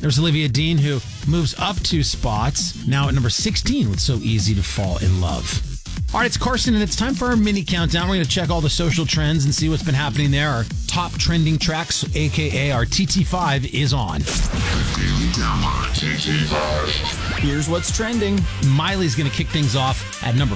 There's Olivia Dean, who moves up 2 spots, now at number 16 with So Easy to Fall in Love. All right, it's Carson, and it's time for our mini countdown. We're going to check all the social trends and see what's been happening there. Our top trending tracks, a.k.a. our TT5, is on. Daily Download TT5. Here's what's trending. Miley's going to kick things off at number